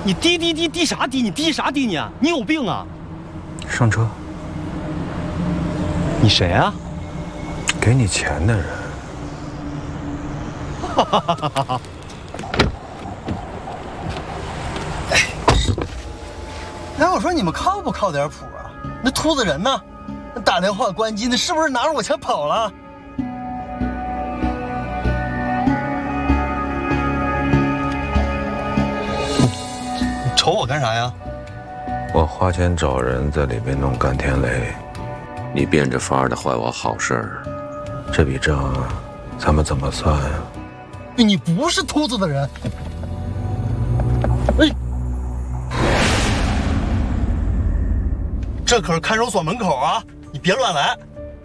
你滴啥滴？你滴啥滴你？你有病啊！ 上车。 你谁啊？ 给你钱的人。 哈哈哈哈哈！ 哎，我说你们靠不靠点谱啊？那秃子人呢？那打电话关机，那是不是拿着我钱跑了？你瞅我干啥呀？ 我花钱找人在里面弄甘天雷， 你变着法儿的坏我好事儿， 这笔账咱们怎么算啊？ 你不是秃子的人。哎，这可是看守所门口啊，你别乱来。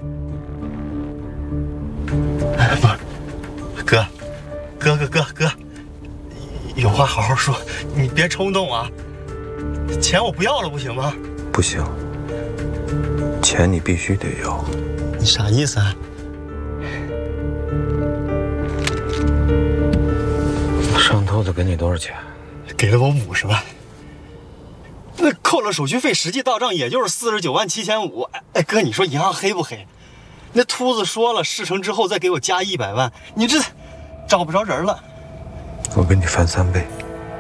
哎，不是，哥，有话好好说，你别冲动啊。钱我不要了，不行吗？ 不行，钱你必须得要。 你啥意思啊？ 上头子给你多少钱？ 给了我50万。那扣了手续费，实际到账也就是497500。哎，哥，你说银行黑不黑？那秃子说了，事成之后再给我加100万，你这找不着人了。 我给你翻3倍。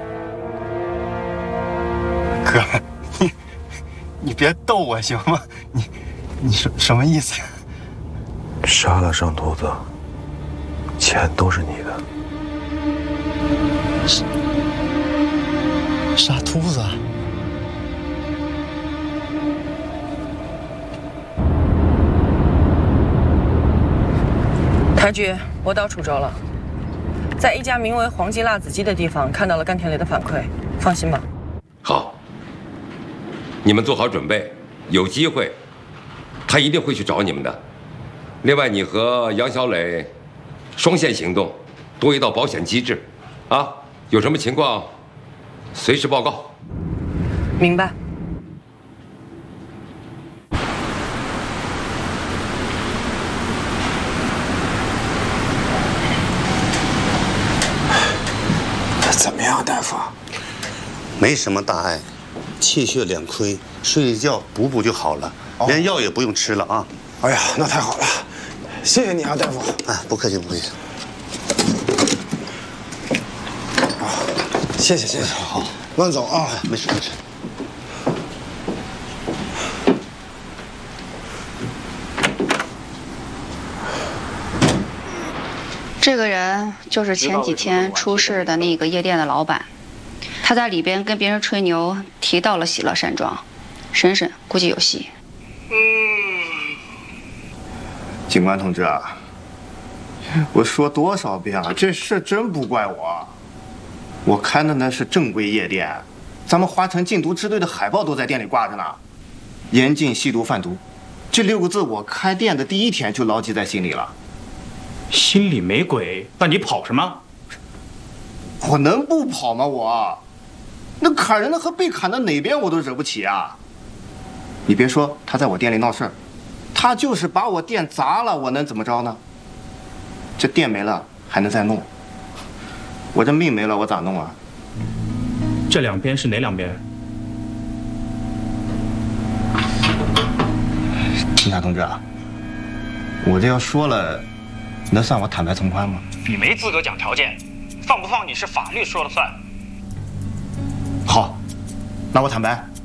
哥，你别逗我行吗？你什么意思？ 杀了上秃子，钱都是你的。 杀秃子？ 台局，我到楚州了，在一家名为黄记辣子鸡的地方看到了甘田雷的反馈，放心吧。 好，你们做好准备，有机会，他一定会去找你们的。另外，你和杨小磊双线行动，多一道保险机制，啊，有什么情况随时报告。 明白。 怎么样，大夫？ 没什么大碍，气血两亏，睡一觉补就好了，连药也不用吃了啊。 哎呀，那太好了，谢谢你啊，大夫。 哎，不客气不客气。 啊，谢谢。好，慢走啊。 没事。 这个人就是前几天出事的那个夜店的老板，他在里边跟别人吹牛，提到了喜乐山庄，审估计有戏。 警官同志啊，我说多少遍了，这事真不怪我，我开的那是正规夜店，咱们花城禁毒支队的海报都在店里挂着呢，严禁吸毒贩毒，这6个字我开店的第1天就牢记在心里了。 心里没鬼，那你跑什么？ 我能不跑吗？我，那砍人的和被砍的哪边我都惹不起啊！你别说他在我店里闹事儿，他就是把我店砸了，我能怎么着呢？这店没了还能再弄，我这命没了我咋弄啊？ 这2边是哪2边？ 警察同志啊，我这要说了。能算我坦白从宽吗？ 你没资格讲条件，放不放你是法律说了算。 好，那我坦白。